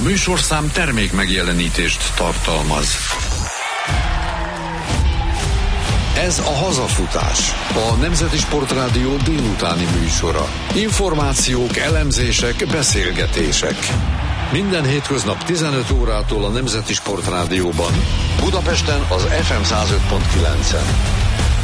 műsorszám termék megjelenítést tartalmaz. Ez a Hazafutás, a Nemzeti Sportrádió délutáni műsora. Információk, elemzések, beszélgetések. Minden hétköznap 15 órától a Nemzeti Sportrádióban. Budapesten az FM 105.9-en.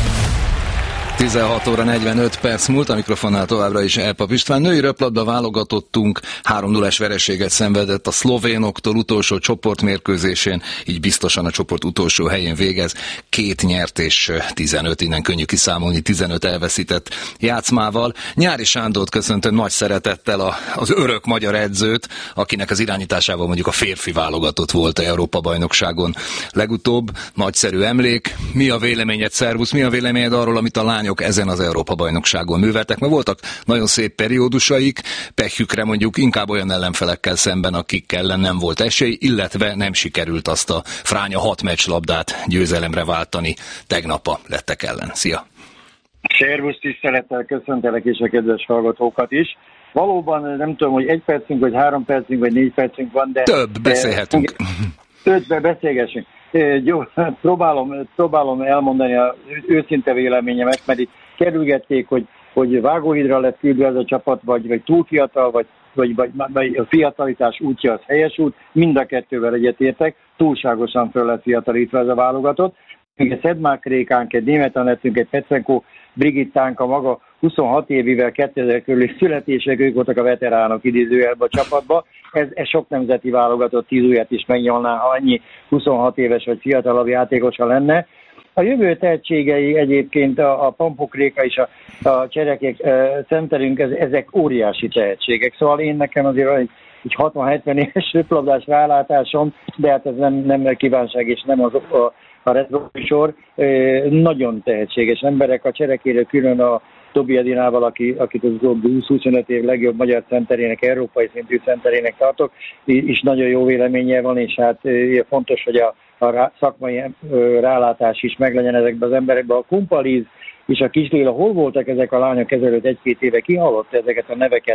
16 óra 45 perc múlt, a mikrofonnál továbbra is Elpap István. Női röplabda válogatottunk 3-0-es vereséget szenvedett a szlovénoktól utolsó csoportmérkőzésén, így biztosan a csoport utolsó helyén végez. 2 nyert és 15, innen könnyű kiszámolni, 15 elveszített játszmával. Nyári Sándort köszöntöm nagy szeretettel, az örök magyar edzőt, akinek az irányításával mondjuk a férfi válogatott volt a Európa-bajnokságon legutóbb. Nagyszerű emlék. Mi a véleményed, szervusz, mi a véleményed arról, amit a lányok ezen az Európa-bajnokságon műveltek, mert voltak nagyon szép periódusaik, pehjükre mondjuk inkább olyan ellenfelekkel szemben, akik ellen nem volt esély, illetve nem sikerült azt a fránya 6 meccslabdát győzelemre váltani tegnap a lettek ellen. Szia! Szervusz, tisztelettel köszöntelek és a kedves hallgatókat is. Valóban nem tudom, hogy 1 percünk, vagy 3 percünk, vagy 4 percünk van, de... Több, beszélhetünk. 5-ben beszélgessünk. Jó, próbálom elmondani az őszinte véleményemet, mert itt kerülgették, hogy Vágóhídra lett küldve ez a csapat, vagy túl fiatal, vagy a fiatalitás útja az helyes út, mind a kettővel egyetértek, túlságosan föl lett fiatalítva ez a válogatott. Még egy Szedmák Rékánk, egy Németh Anettünk, egy Petrenko Brigittánk, a maga 26 évivel 2000 körüli születések, ők voltak a veteránok idézőjelben a csapatba. Ez sok nemzeti válogatott 10 ujjat is megnyolná, ha annyi 26 éves vagy fiatalabb játékosa lenne. A jövő tehetségei egyébként a Pampok Réka és a Cserekek centerünk, ezek óriási tehetségek. Szóval én nekem azért egy 60-70 éves röplabdás rálátásom, de hát ez nem kívánság és nem a retroműsor. Nagyon tehetséges emberek, a Cserekéről külön a Tobi Edinával, akit az 20-25 év legjobb magyar centerének, európai szintű centerének tartok, és nagyon jó véleménye van, és hát fontos, hogy a szakmai rálátás is meglegyen ezekben az emberekben. A Kumpalíz és a Kisléla, hol voltak ezek a lányok ezelőtt 1-2 éve, ki hallott ezeket a neveket?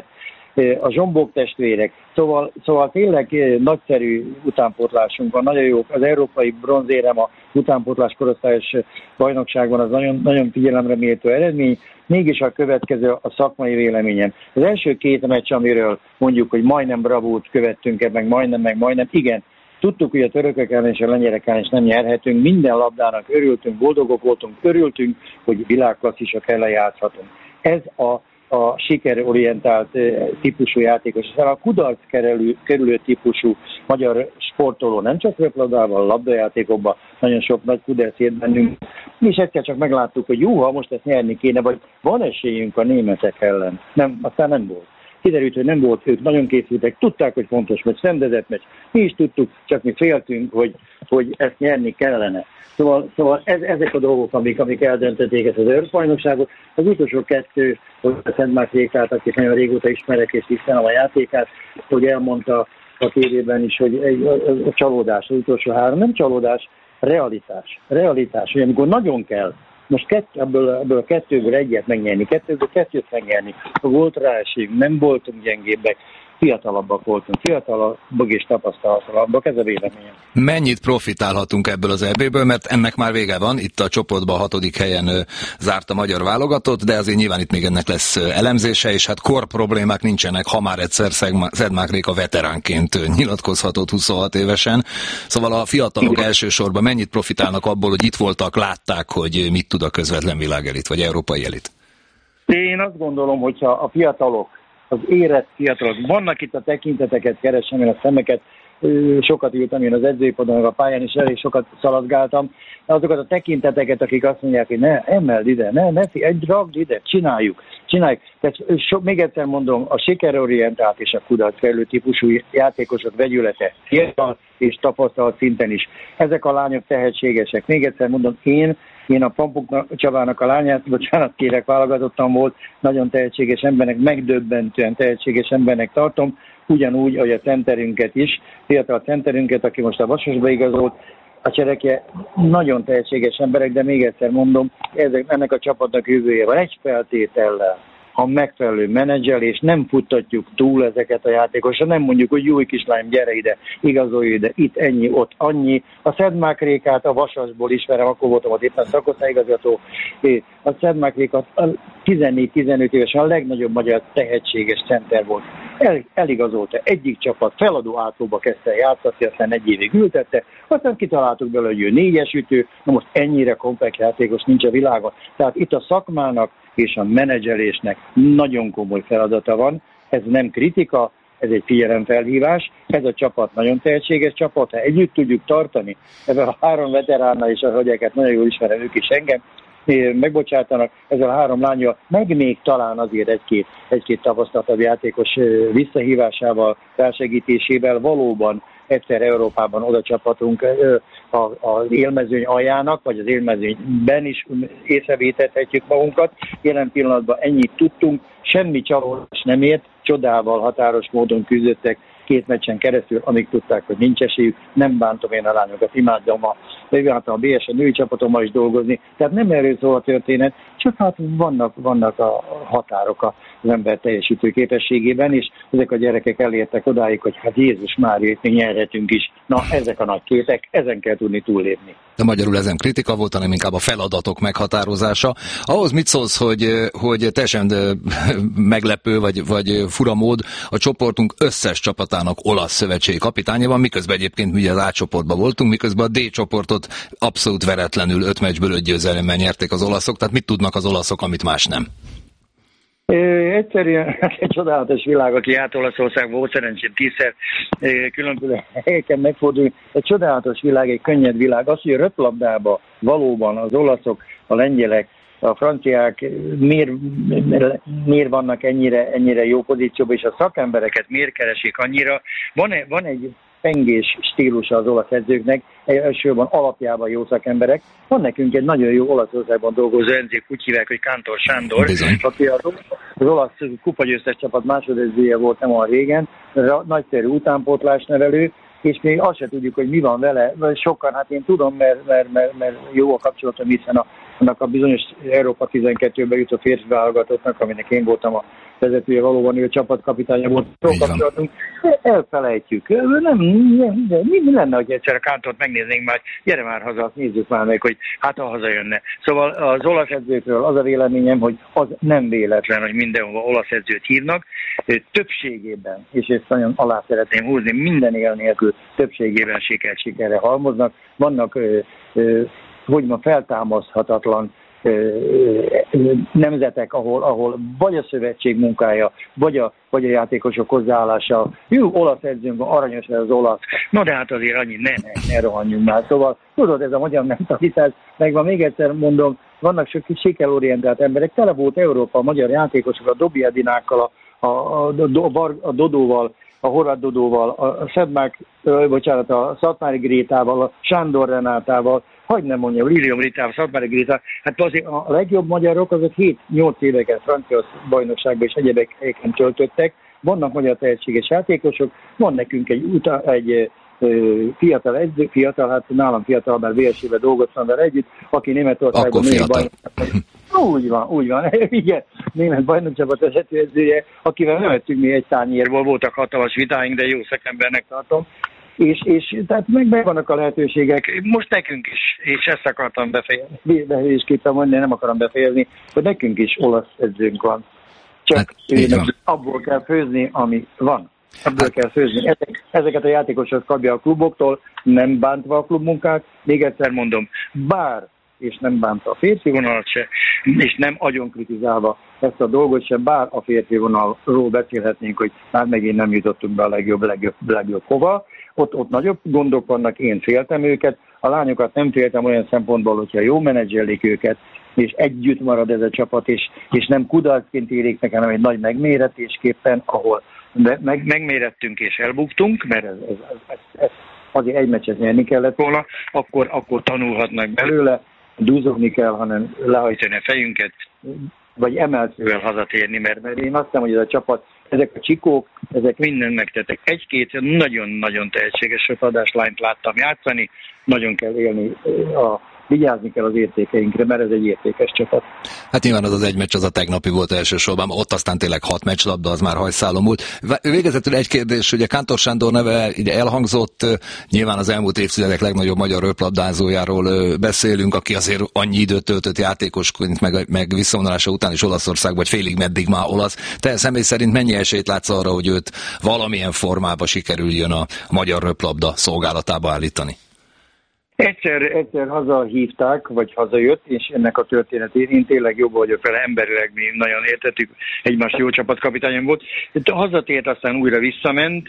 A Zsombók testvérek. Szóval tényleg nagyszerű utánpótlásunk van, nagyon jó. Az európai bronzérem a utánpótlás korosztályos bajnokságban az nagyon, nagyon figyelemre méltó eredmény. Mégis a következő a szakmai véleményem. Az első 2 meccs, amiről mondjuk, hogy majdnem bravút követtünk, meg majdnem, igen, tudtuk, hogy a törökök ellen és a lengyelek ellen is nem nyerhetünk, minden labdának örültünk, boldogok voltunk, örültünk, hogy világklasszisok ellen játszhatunk. Ez a sikerorientált típusú játékos, hiszen a kudarc kerülő típusú magyar sportoló nem csak röplabdával, labdajátékokban nagyon sok nagy kudarc ért bennünk, és egyszer csak megláttuk, hogy jó, ha most ezt nyerni kéne, vagy van esélyünk a németek ellen. Aztán nem volt. Kiderült, hogy nem volt, ők nagyon készültek, tudták, hogy fontos meccs, rendezett meccs. Mi is tudtuk, csak mi féltünk, hogy ezt nyerni kellene. Szóval ezek a dolgok, amik eldöntötték ezt az Európa-bajnokságot. Az utolsó 2, hogy a Szedmák Rékát, akit nagyon régóta ismerek és tisztelem a játékát, hogy elmondta a tévében is, hogy a csalódás, az utolsó 3, nem csalódás, realitás, hogy amikor nagyon kell, most ebből a 2-ből 1-et megnyerni, 2-ből 2-t megnyerni, volt rá esély, nem voltunk gyengébbek, fiatalabbak voltunk, fiatalabbak és tapasztalatabbak, ez a véleményem. Mennyit profitálhatunk ebből az EB-ből, mert ennek már vége van, itt a csoportban a 6. helyen zárt a magyar válogatott, de azért nyilván itt még ennek lesz elemzése, és hát kor problémák nincsenek, ha már egyszer Szedmák Réka veteránként nyilatkozhatott 26 évesen. Szóval a fiatalok elsősorban mennyit profitálnak abból, hogy itt voltak, látták, hogy mit tud a közvetlen világelit, vagy európai elit? Én azt gondolom, hogyha a fiatalok, az érett fiatalok, vannak itt a tekinteteket, keresem én a szemeket, sokat ültem én az edzőpadon, a pályán is elég sokat szaladgáltam, azokat a tekinteteket, akik azt mondják, hogy ne emeld ide, ragd ide, csináljuk. Tehát még egyszer mondom, a sikerorientált és a kudarckerülő típusú játékosok vegyülete, fiatal és tapasztalat szinten is. Ezek a lányok tehetségesek. Még egyszer mondom, én a Pampuk Csabának a lányát, kérek, válogatottam volt, nagyon tehetséges embernek, megdöbbentően tehetséges embernek tartom, ugyanúgy, ahogy a centerünket is, fiatal centerünket, aki most a Vasasba igazolt, a Csereke nagyon tehetséges emberek, de még egyszer mondom, ennek a csapatnak jövője van egy feltétellel, a megfelelő menedzselés, nem futtatjuk túl ezeket a játékosokat, nem mondjuk, hogy jó kislányom, gyere ide, igazolj ide, itt ennyi, ott annyi. A Szedmák Rékát a Vasasból ismerem, akkor voltam ott éppen szakosztályigazgató. A Szedmák Réka 14-15 évesen a legnagyobb magyar tehetséges center volt. Eligazolta egyik csapat, feladó átlóba kezdte játszani, aztán egy évig ültette, aztán kitaláltuk belőle, hogy ő 4-es ütő, na most ennyire komplex játékos nincs a világon. Tehát itt a szakmának és a menedzselésnek nagyon komoly feladata van, ez nem kritika, ez egy figyelemfelhívás, ez a csapat nagyon tehetséges csapat, ha együtt tudjuk tartani, ezzel a 3 veteránnal és a hölgyeket nagyon jól ismerem, ők is engem, megbocsátanak, ezzel a 3 lányjal, meg még talán azért egy-két tapasztaltabb játékos visszahívásával, felsegítésével valóban egyszer Európában oda csapatunk az élmezőny aljának, vagy az élmezőnyben is észrevétethetjük magunkat. Jelen pillanatban ennyit tudtunk, semmi csalódás nem ért, csodával, határos módon küzdöttek 2 meccsen keresztül, amíg tudták, hogy nincs esélyük. Nem bántom én a lányokat, imádom a BS női csapatommal is dolgozni. Tehát nem erről szól a történet, csak hát vannak a határok az ember teljesítő képességében, és ezek a gyerekek elértek odáig, hogy hát Jézus Mária, itt még nyerhetünk is. Na, ezek a nagy képek, ezen kell tudni túllépni. De magyarul ezen kritika volt, hanem inkább a feladatok meghatározása. Ahhoz mit szólsz, hogy teljesen meglepő, vagy fura mód a csoportunk összes csapatának olasz szövetségi kapitánya van, miközben egyébként mi az A csoportban voltunk, miközben a D csoportot abszolút veretlenül 5 meccsből 5 győzelemmel nyerték az olaszok, tehát mit tudnak az olaszok, amit más nem? Egyszerűen egy csodálatos világ, aki járt Olaszországban, volt szerencsém 10-szer különböző helyeken megfordulni. Egy csodálatos világ, egy könnyed világ. Az, hogy a röplabdában valóban az olaszok, a lengyelek, a franciák miért vannak ennyire jó pozícióban, és a szakembereket miért keresik annyira. Van egy pengés stílusa az olasz edzőknek, elsősorban alapjában jó szakemberek. Van nekünk egy nagyon jó Olaszországban dolgozó edző, úgy hívják, hogy Kántor Sándor, aki az olasz kupagyőztes csapat másodedzője volt nem olyan régen, nagyszerű utánpótlás nevelő, és még azt se tudjuk, hogy mi van vele. Sokan, hát én tudom, mert jó a kapcsolatom, hiszen annak a bizonyos Európa 12-ben jutott férfi válogatottnak, aminek én voltam a vezetője, valóban ő a csapatkapitánya volt, kapcsolatunk, elfelejtjük. Mi lenne, hogy egyszer a Kántort megnéznénk már, gyere már haza, azt nézzük már meg, hogy hát ha hazajönne. Szóval az olasz edzőkről az a véleményem, hogy az nem véletlen, hogy mindenhova olasz edzőt hívnak. Többségében, és ezt nagyon alá szeretném húzni, minden él nélkül többségében sikerre halmoznak. Vannak feltámaszthatatlan nemzetek, ahol vagy a szövetség munkája, vagy a játékosok hozzáállása. Jó, olasz edzőnk van, aranyos ez az olasz. No de hát azért annyi, ne rohanjunk már. Szóval tudod, ez a magyar mentalitás, megvan, még egyszer mondom, vannak sok sikerorientált emberek, tele volt Európa, a magyar játékosok, a Dobiadinákkal, a Dodóval, a Horváth Dodóval, a Szatmári Grétával, a Sándor Renátával, hogy nem mondjam, Lilium Ritával, Szatmári Grétával, hát azért a legjobb magyarok azok 7-8 éveket francia bajnokságban és egyebek helyeken töltöttek, vannak magyar tehetséges játékosok, van nekünk egy fiatal, hát nálam fiatal, mert VSC-ben dolgoztam vele együtt, aki Németországban Úgy van, igen, német bajnokcsapat vezetőedzője, akivel nem ettünk mi egy tányérból, voltak hatalmas vitáink, de jó szakembernek tartom, és tehát megvannak a lehetőségek, most nekünk is, és ezt akartam befejezésképpen mondani, nem akarom befejezni, hogy nekünk is olasz edzőnk van, csak abból kell főzni, ami van. Ebből kell főzni. Ezeket a játékosokat kapja a kluboktól, nem bántva a klubmunkát. Még egyszer mondom, bár, és nem bánta a férfi vonalat se, és nem agyon kritizálva ezt a dolgot se, bár a férfi vonalról beszélhetnénk, hogy már megint nem jutottunk be a legjobb hova. Ott nagyobb gondok vannak, én féltem őket. A lányokat nem féltem olyan szempontból, hogyha jó menedzselik őket, és együtt marad ez a csapat, és nem kudarcként érik meg, hanem egy nagy megméretésképpen, ahol megmérettünk és elbuktunk, mert ez azért egy meccset nyerni kellett volna, akkor tanulhatnak belőle, dúzogni kell, hanem lehajtani a fejünket, vagy emeltővel hazatérni, mert én azt hiszem, hogy ez a csapat, ezek a csikók, ezek mindent megtettek. Egy-két nagyon-nagyon tehetséges röpladás lányt láttam játszani, nagyon kell élni vigyázni kell az értékeinkre, mert ez egy értékes csapat. Hát nyilván az egy meccs az a tegnapi volt elsősorban, ott aztán tényleg 6 meccslabda, az már hajszálon múlt. Végezetül egy kérdés, ugye Kántor Sándor neve ide elhangzott, nyilván az elmúlt évtizedek legnagyobb magyar röplabdázójáról beszélünk, aki azért annyi időt töltött játékosként, meg visszavonulása után is Olaszországban, vagy félig meddig már olasz. Te személy szerint mennyi esélyt látsz arra, hogy őt valamilyen formába sikerüljön a magyar röplabda szolgálatába állítani? Egyszer hazahívták, vagy hazajött, és ennek a történetén én tényleg jobb vagyok vele, emberileg mi nagyon értettük, egymást jó csapatkapitányom volt. Hazatért, aztán újra visszament,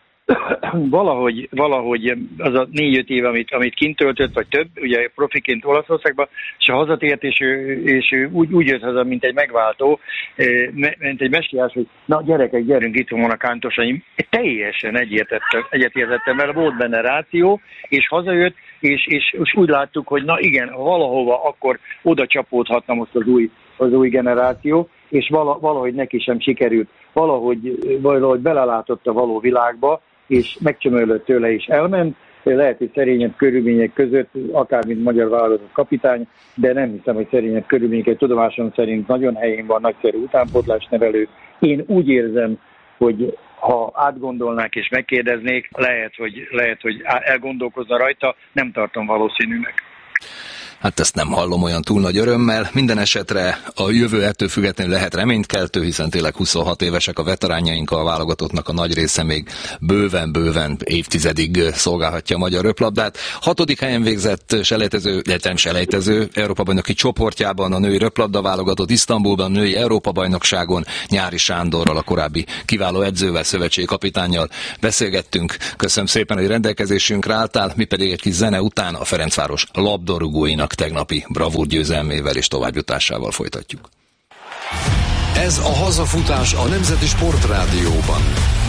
valahogy az a 4-5 év, amit kint töltött, vagy több, ugye profiként Olaszországban, és hazatért, és ő úgy jött haza, mint egy megváltó, mint egy messiás, hogy na gyerekek, gyerünk, itt van a Kántorsanyi. Teljesen egyetértettem vele, volt benne ráció, és hazajött, és úgy láttuk, hogy na igen, valahova akkor oda csapódhatna most az új generáció, és valahogy neki sem sikerült, valahogy belelátott a való világba, és megcsömörlött tőle és elment, lehet, hogy szerényebb körülmények között, akár mint magyar válogatott kapitány, de nem hiszem, hogy szerényebb körülmények, tudomásom szerint nagyon helyén van, nagyszerű utánpótlás nevelő. Én úgy érzem, hogy ha átgondolnák és megkérdeznék, lehet, hogy elgondolkozna rajta, nem tartom valószínűnek. Hát ezt nem hallom olyan túl nagy örömmel. Minden esetre a jövő ettől függetlenül lehet reménykeltő, hiszen tényleg 26 évesek a veteránjaink, a válogatottnak a nagy része még bőven évtizedig szolgálhatja a magyar röplabdát. 6. helyen végzett selejtező Európa-bajnoki csoportjában a női röplabda válogatott Isztambulban, a női Európa-bajnokságon Nyári Sándorral, a korábbi kiváló edzővel, szövetségi kapitánnyal beszélgettünk. Köszönöm szépen, hogy rendelkezésünkre álltál, mi pedig egy kis zene után a Ferencváros labdarúgóinak tegnapi bravúr győzelmével és továbbjutásával folytatjuk. Ez a hazafutás a Nemzeti Sportrádióban.